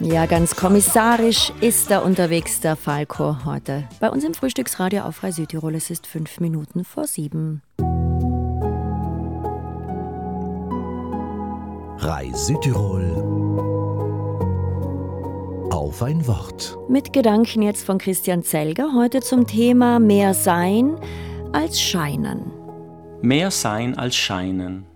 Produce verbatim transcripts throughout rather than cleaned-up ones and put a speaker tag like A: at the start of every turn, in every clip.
A: Ja, ganz kommissarisch ist da unterwegs der Falco heute. Bei uns im Frühstücksradio auf Frei Südtirol. Es ist fünf Minuten vor sieben.
B: Frei Südtirol auf ein Wort.
A: Mit Gedanken jetzt von Christian Zelger heute zum Thema mehr sein als scheinen.
C: Mehr sein als scheinen.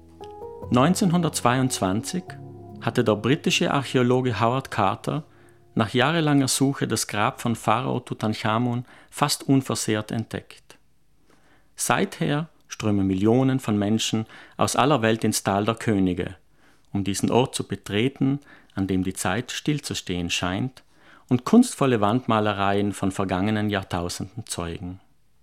C: neunzehnhundertzweiundzwanzig hatte der britische Archäologe Howard Carter nach jahrelanger Suche das Grab von Pharao Tutanchamun fast unversehrt entdeckt. Seither strömen Millionen von Menschen aus aller Welt ins Tal der Könige, um diesen Ort zu betreten, an dem die Zeit stillzustehen scheint und kunstvolle Wandmalereien von vergangenen Jahrtausenden zeugen.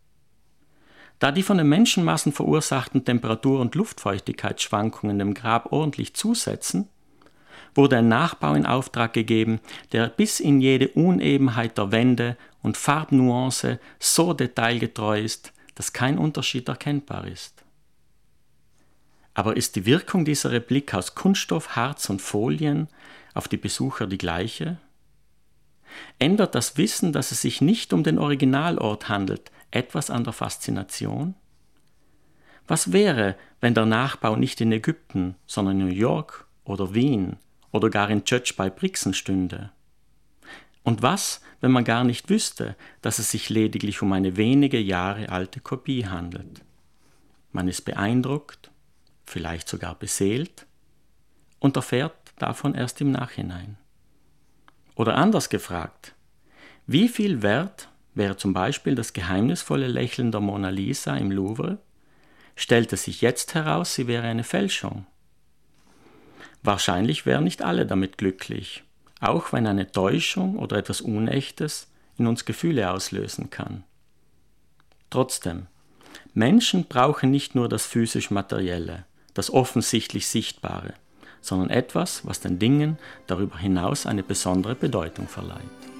C: Da die von den Menschenmassen verursachten Temperatur- und Luftfeuchtigkeitsschwankungen dem Grab ordentlich zusetzen, wurde ein Nachbau in Auftrag gegeben, der bis in jede Unebenheit der Wände und Farbnuance so detailgetreu ist, dass kein Unterschied erkennbar ist. Aber ist die Wirkung dieser Replik aus Kunststoff, Harz und Folien auf die Besucher die gleiche? Ändert das Wissen, dass es sich nicht um den Originalort handelt, etwas an der Faszination? Was wäre, wenn der Nachbau nicht in Ägypten, sondern in New York oder Wien oder gar in Tschötsch bei Brixen stünde? Und was, wenn man gar nicht wüsste, dass es sich lediglich um eine wenige Jahre alte Kopie handelt? Man ist beeindruckt, vielleicht sogar beseelt und erfährt davon erst im Nachhinein. Oder anders gefragt, wie viel wert wäre zum Beispiel das geheimnisvolle Lächeln der Mona Lisa im Louvre, stellte sich jetzt heraus, sie wäre eine Fälschung. Wahrscheinlich wären nicht alle damit glücklich, auch wenn eine Täuschung oder etwas Unechtes in uns Gefühle auslösen kann. Trotzdem, Menschen brauchen nicht nur das physisch-materielle, das offensichtlich Sichtbare, sondern etwas, was den Dingen darüber hinaus eine besondere Bedeutung verleiht.